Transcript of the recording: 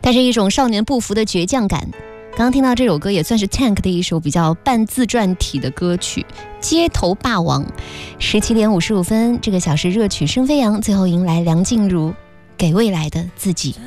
带着一种少年不服的倔强感。刚刚听到这首歌也算是 Tank 的一首比较半自传体的歌曲《街头霸王》。17点55分，这个小时热曲声飞扬，最后迎来梁静茹《给未来的自己》。